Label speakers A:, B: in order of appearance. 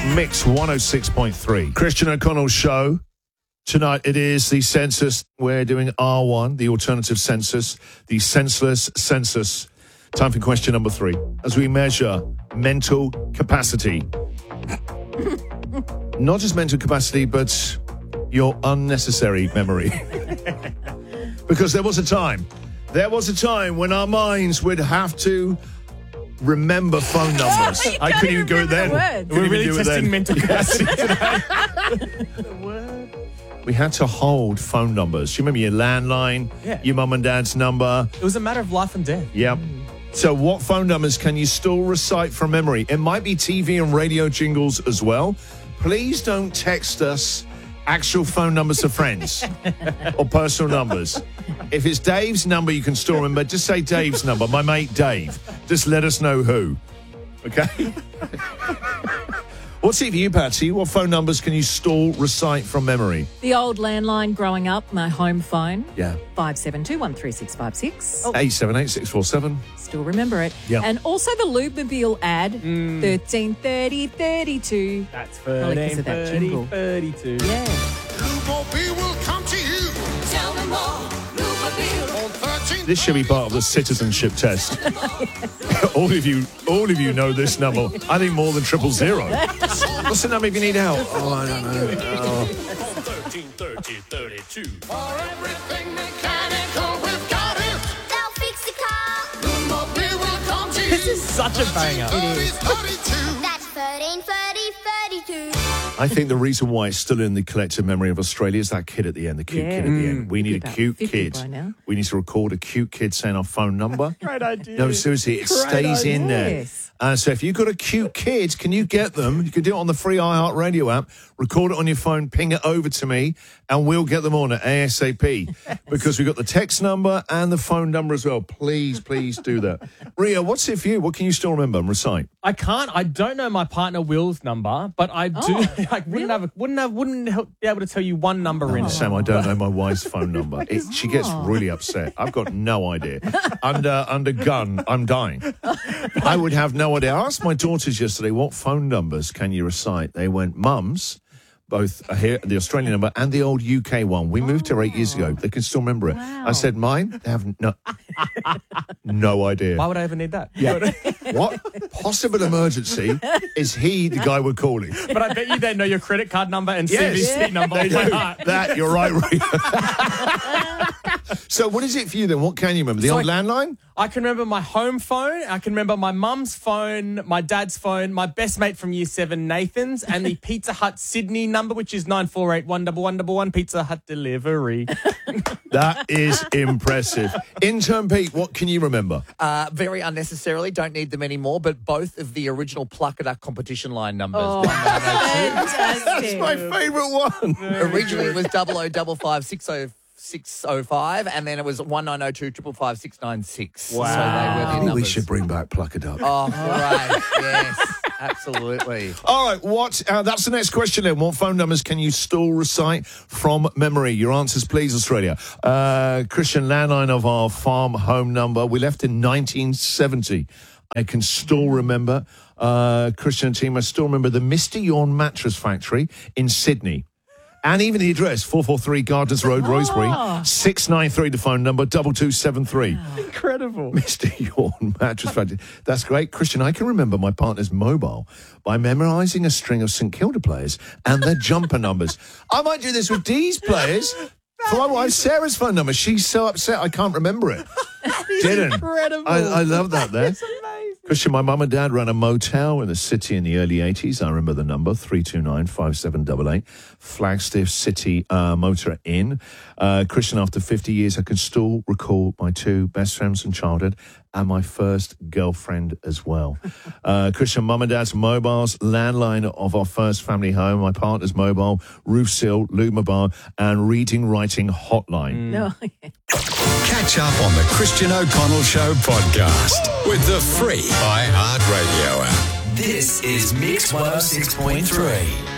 A: Mix 106.3. Christian O'Connell Show. Tonight it is the census. We're doing R1, the alternative census, the senseless census. Time for question number 3. As we measure mental capacity. Not just mental capacity, but your unnecessary memory. Because there was a time when our minds would have to remember phone numbers. I couldn't even go then.
B: We're really testing mental capacity today.
A: We had to hold phone numbers. You remember your landline, your mum and dad's number.
B: It was a matter of life and death.
A: Yep. So what phone numbers can you still recite from memory? It might be TV and radio jingles as well. Please don't text us actual phone numbers of friends or personal numbers. If it's Dave's number you can still remember, just say Dave's number, my mate Dave. Just let us know who. Okay? What's it for you, Patsy? What phone numbers can you still recite from memory?
C: The old landline growing up, my home phone.
A: Yeah.
C: 572-13656.
A: 878-647.
C: Still remember it.
A: Yeah.
C: And also the Lubmobile ad, 133032.
B: That's
C: Probably because of that jingle.
B: 32.
C: Yeah.
D: Lubmobile will come to you. Tell me more. Lubmobile on 13.
A: This should be part of the citizenship test. all of you know this number. I think more than 000. What's the number if you need help? Oh, I don't know.
D: 133032. For everything mechanical, we've got it. They'll fix the car. Lubmobile will come to you.
B: This is such a banger.
D: It is. 32. That's 133032.
A: I think the reason why it's still in the collective memory of Australia is that kid at the end, the cute kid at the end. We need a
C: About
A: cute
C: 50
A: kid.
C: by now.
A: We need to record a cute kid saying our phone number.
B: Great idea.
A: No, seriously, it stays in there.
C: Yes.
A: So if you've got a cute kid, can you get them? You can do it on the free iHeartRadio app, record it on your phone, ping it over to me, and we'll get them on at ASAP. Because we've got the text number and the phone number as well. Please, please do that. Ria, what's it for you? What can you still remember and recite?
B: I don't know my partner Will's number, but I do. I wouldn't be able to tell you one number in it.
A: Sam, I don't know my wife's phone number. She gets really upset. I've got no idea. Under gun, I'm dying. I would have no idea. I asked my daughters yesterday, what phone numbers can you recite? They went, Mum's, both here, the Australian number and the old UK one. We moved here 8 years ago. They can still remember it.
C: Wow.
A: I said, mine? They have no idea.
B: Why would I ever need that?
A: Yeah. What possible emergency is he the guy we're calling?
B: But I bet you they know your credit card number and
A: Yes.
B: CVC number.
A: They
B: by
A: do.
B: heart.
A: That, you're right, Ria. So what is it for you then? What can you remember? The old landline?
B: I can remember my home phone. I can remember my mum's phone, my dad's phone, my best mate from year 7, Nathan's, and the Pizza Hut Sydney number, which is 948-11111, Pizza Hut delivery.
A: That is impressive. Intern Pete, what can you remember?
E: Very unnecessarily, don't need them anymore, but both of the original Pluck It Up competition line numbers.
C: Oh, fantastic.
A: That's my favourite one.
E: Originally it was 0055 605, and then it was 1902 555 696.
B: Wow.
E: So they were the
A: Maybe we
E: numbers.
A: should bring back Pluck It Up.
E: Oh, great. Yes, absolutely.
A: All right, that's the next question then. What phone numbers can you still recite from memory? Your answers, please, Australia. Christian, landline of our farm home number. We left in 1970. I can still remember, Christian and team, I still remember the Mr. Yawn Mattress Factory in Sydney. And even the address, 443 Gardens Road, Rosebery, 693, the phone number, 2273.
B: Incredible.
A: Mr. Yawn Mattress Factory. That's great. Christian, I can remember my partner's mobile by memorising a string of St Kilda players and their jumper numbers. I might do this with Dee's players. For my wife, Sarah's phone number. She's so upset I can't remember it. Didn't.
B: Incredible.
A: I love that there.
B: That's amazing.
A: Christian, my mum and dad ran a motel in the city in the early 80s. I remember the number, 329-5788. Flagstaff City Motor Inn. Christian, after 50 years, I can still recall my 2 best friends from childhood and my first girlfriend as well. Christian, mum and dad's mobiles, landline of our first family home, my partner's mobile, roof sill, Lubmobile, and reading, writing hotline.
C: No.
F: Catch up on the Christian O'Connell Show podcast with the free iHeartRadio app.
G: This is Mix 106.3.